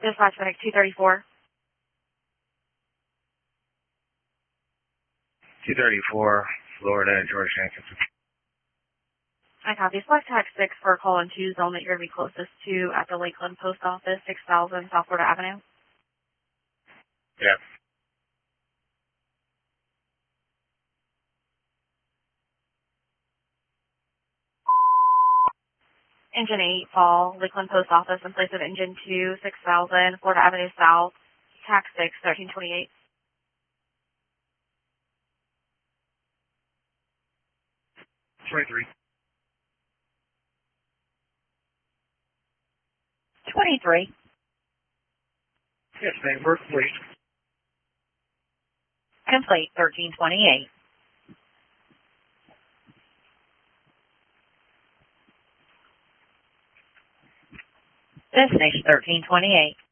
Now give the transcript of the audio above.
Dispatch Medic 234. 234, Florida, George Jenkins. I copy. Select tax 6 for call in 2 zone that you're going to be closest to at the Lakeland Post Office, 6000 South Florida Avenue. Yeah. Engine 8, fall, Lakeland Post Office in place of Engine 2, 6000 Florida Avenue South, tax 6, 1328. 23. 23. Yes, ma'am. We're complete. Complete, 1328. Destination 1328.